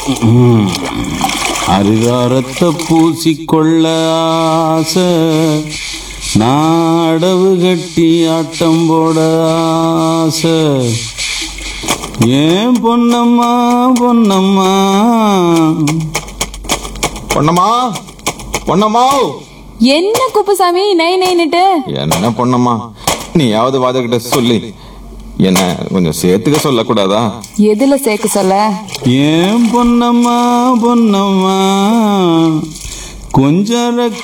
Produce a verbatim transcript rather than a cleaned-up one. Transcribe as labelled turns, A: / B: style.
A: அரிகாரத்தை பூசிக்கொள்ள ஆசை, நாடவு கட்டி ஆட்டம் போட ஆசை. ஏன் பொன்னம்மா பொன்னம்மா
B: பொன்னம்மா பொன்னம்மா.
C: என்ன குப்புசாமி நை நைன்னுட்டு?
B: என்ன பொன்னம்மா, நீயாவது வாதகிட்ட சொல்லி என்ன கொஞ்சம் சேர்த்துக்க சொல்லக்கூடாதா?
C: எதுல சேர்க்க சொல்ல?
A: ஏன் பொன்னம்மா பொன்னம்மா கொஞ்சம்